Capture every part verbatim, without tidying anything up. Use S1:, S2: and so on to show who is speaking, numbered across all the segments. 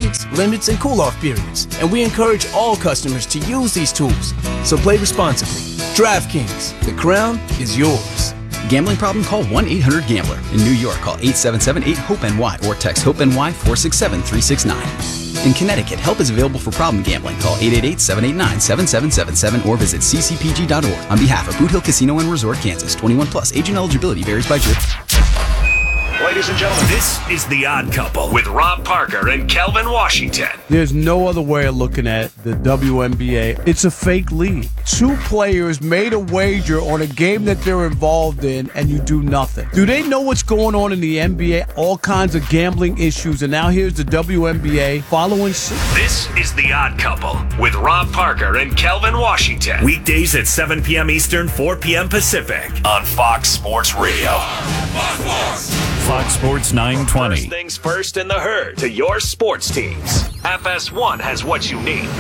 S1: tactics, limits, and cool-off periods. And we encourage all customers to use these tools. So play responsibly. DraftKings, the crown is yours.
S2: Gambling problem? Call one eight hundred gambler. In New York, call eight seven seven eight hope N Y or text HOPE-NY four six seven three six nine. In Connecticut, help is available for problem gambling. Call eight eight eight seven eight nine seven seven seven seven or visit c c p g dot org. On behalf of Boot Hill Casino and Resort, Kansas, twenty-one plus. Age and eligibility varies by jurisdiction.
S3: Ladies and gentlemen, this is The Odd Couple with Rob Parker and Kelvin Washington.
S4: There's no other way of looking at the W N B A. It's a fake league. Two players made a wager on a game that they're involved in, and you do nothing. Do they know what's going on in the N B A? All kinds of gambling issues, and now here's the W N B A following suit.
S3: This is The Odd Couple with Rob Parker and Kelvin Washington. Weekdays at seven p.m. Eastern, four p.m. Pacific on Fox Sports Radio. Fox Sports. Fox Sports nine twenty. First things first in the herd to your sports teams. F S one has what you need.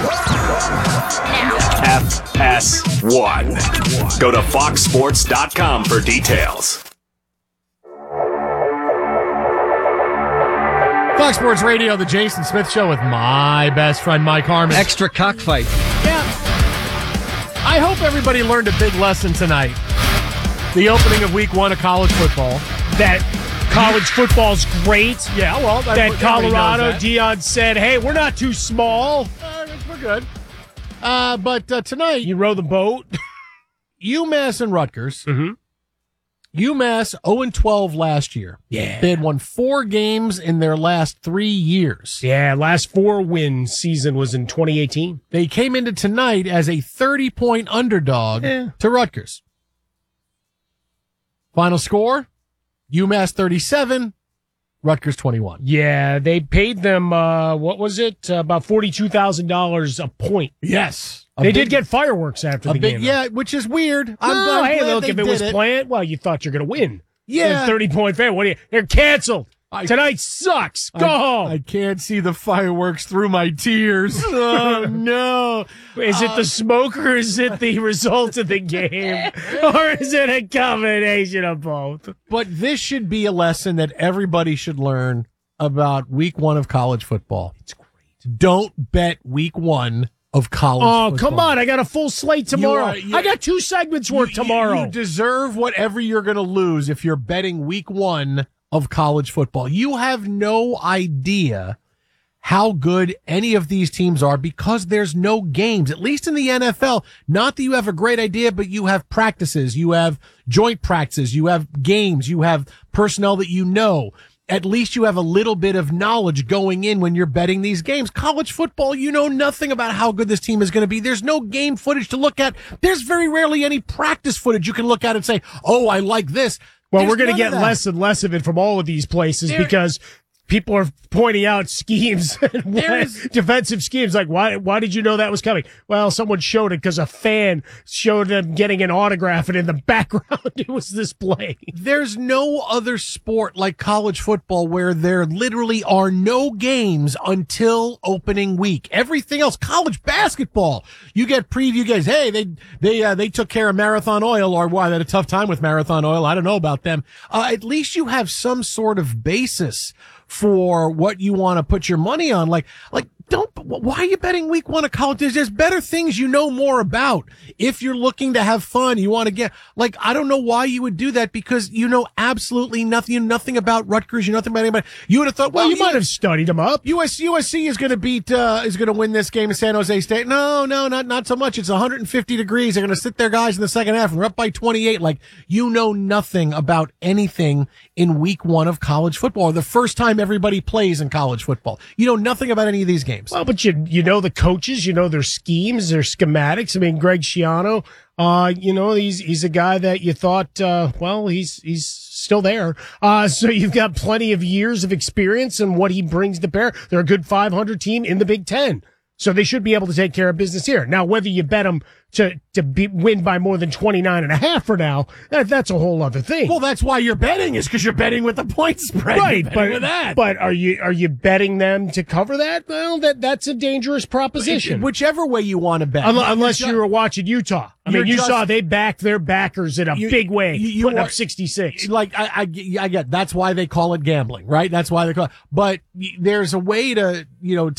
S3: F S one. Go to fox sports dot com for details.
S5: Fox Sports Radio, the Jason Smith Show with my best friend Mike Harmon.
S6: Extra cockfight.
S5: Yeah. I hope everybody learned a big lesson tonight. The opening of week one of college football.
S7: That college football's great.
S5: Yeah, well,
S7: that, that Colorado, that. Deion said, hey, we're not too small.
S5: Uh, we're good. Uh, but uh, tonight,
S7: you row the boat.
S5: UMass and Rutgers.
S7: Mm-hmm.
S5: UMass oh and twelve last year.
S7: Yeah.
S5: They had won four games in their last three years.
S7: Yeah, last four win season was in twenty eighteen.
S5: They came into tonight as a thirty-point underdog
S7: yeah.
S5: to Rutgers. Final score, UMass thirty-seven, Rutgers twenty-one.
S7: Yeah, they paid them, uh, what was it, uh, about forty-two thousand dollars a point.
S5: Yes.
S7: They
S5: big,
S7: did get fireworks after the
S5: big,
S7: game.
S5: Yeah, which is weird.
S7: I'm, no,
S5: I'm
S7: hey,
S5: glad
S7: look,
S5: they
S7: if it was
S5: it.
S7: planned, well, you thought you're going to win.
S5: Yeah.
S7: thirty-point favorite. What do you, they're canceled. I, Tonight sucks. Go
S5: I,
S7: home.
S5: I can't see the fireworks through my tears. Oh, no.
S7: Is it uh, the smoke or is it the result of the game? Or is it a combination of both?
S5: But this should be a lesson that everybody should learn about week one of college football.
S7: It's great.
S5: Don't bet week one of college
S7: oh,
S5: football.
S7: come on. I got a full slate tomorrow.
S5: Are,
S7: I got two segments worth
S5: you,
S7: tomorrow.
S5: You deserve whatever you're going to lose if you're betting week one of college football. You have no idea how good any of these teams are because there's no games, at least in the N F L. Not that you have a great idea, but you have practices, you have joint practices, you have games, you have personnel that you know. At least you have a little bit of knowledge going in when you're betting these games. College football, you know nothing about how good this team is going to be. There's no game footage to look at. There's very rarely any practice footage you can look at and say, oh, I like this.
S7: Well,
S5: There's
S7: we're going to get
S5: of
S7: less and less of it from all of these places there, because people are pointing out schemes, and is, defensive schemes. Like, why, why did you know that was coming? Well, someone showed it because a fan showed them getting an autograph, and in the background, it was this play.
S5: There's no other sport like college football where there literally are no games until opening week. Everything else, college basketball, you get preview games. Hey, they, they, uh, they took care of Marathon Oil, or why they had a tough time with Marathon Oil. I don't know about them. Uh, at least you have some sort of basis for what you want to put your money on. Like, like, don't, why are you betting week one of college? There's, there's better things you know more about. If you're looking to have fun, you want to get, like, I don't know why you would do that because you know absolutely nothing, you know nothing about Rutgers, you know nothing about anybody. You would have thought, well,
S7: well you,
S5: you
S7: might have studied them up.
S5: U S, U S C is going to beat, uh, is going to win this game in San Jose State. No, no, not, not so much. It's one hundred fifty degrees. They're going to sit their guys in the second half and we're up by twenty-eight. Like, you know nothing about anything in week one of college football, or the first time everybody plays in college football. You know nothing about any of these games.
S7: Well, but you you know the coaches, you know their schemes, their schematics. I mean, Greg Schiano, uh, you know, he's he's a guy that you thought, uh, well, he's he's still there. Uh, so you've got plenty of years of experience and what he brings to bear. They're a good five hundred team in the Big Ten. So they should be able to take care of business here. Now, whether you bet them to, to be, win by more than twenty-nine and a half for now, that, that's a whole other thing.
S5: Well, that's why you're betting, is because you're betting with the point spread.
S7: Right, but,
S5: with that.
S7: but are you, are you betting them to cover that? Well, that, that's a dangerous proposition.
S5: Whichever way you want to bet.
S7: Unless, unless you were watching Utah. I mean, you
S5: just,
S7: saw they backed their backers in a
S5: you,
S7: big way,
S5: you, you
S7: putting
S5: are,
S7: up sixty-six.
S5: Like, I, I, I get, that's why they call it gambling, right? That's why they call it, but there's a way to, you know,